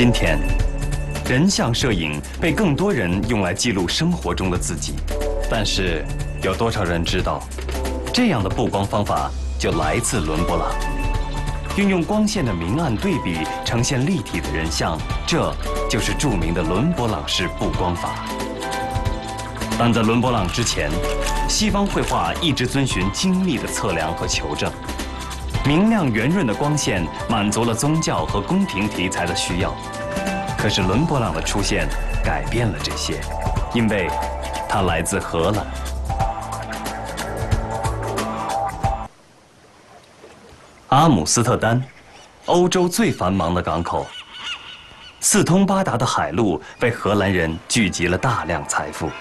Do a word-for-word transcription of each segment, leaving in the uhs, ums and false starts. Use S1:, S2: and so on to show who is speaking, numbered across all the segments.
S1: 今天，人像摄影被更多人用来记录生活中的自己，但是有多少人知道，这样的布光方法就来自伦勃朗。运用光线的明暗对比呈现立体的人像，这就是著名的伦勃朗式布光法。但在伦勃朗之前，西方绘画一直遵循精密的测量和求证。明亮圆润的光线满足了宗教和宫廷题材的需要，可是伦勃朗的出现改变了这些，因为他来自荷兰。阿姆斯特丹，欧洲最繁忙的港口，四通八达的海路为荷兰人聚集了大量财富。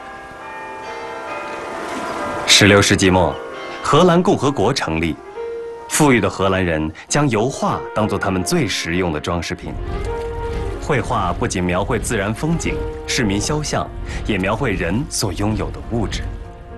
S1: 十六世纪末，荷兰共和国成立。富裕的荷兰人将油画当作他们最实用的装饰品。绘画不仅描绘自然风景、市民肖像，也描绘人所拥有的物质。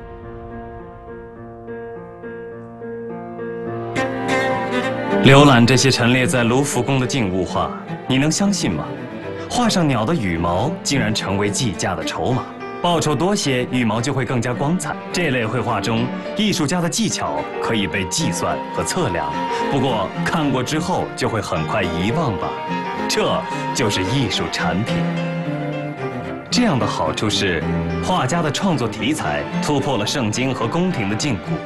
S1: 浏览这些陈列在卢浮宫的静物画，你能相信吗？画上鸟的羽毛竟然成为计价的筹码。报酬多些，羽毛就会更加光彩。这类绘画中，艺术家的技巧可以被计算和测量，不过看过之后就会很快遗忘吧。这就是艺术产品。这样的好处是，画家的创作题材突破了圣经和宫廷的禁锢。